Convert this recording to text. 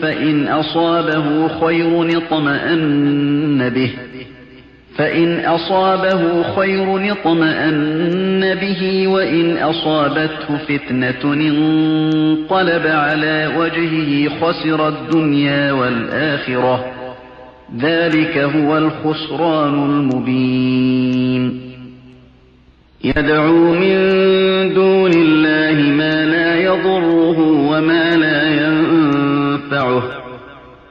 فإن أصابه خير اطمأن به وإن أصابته فتنة انقلب على وجهه خسر الدنيا والآخرة ذلك هو الخسران المبين. يدعو من دون الله ما لا يضره وما لا ينفعه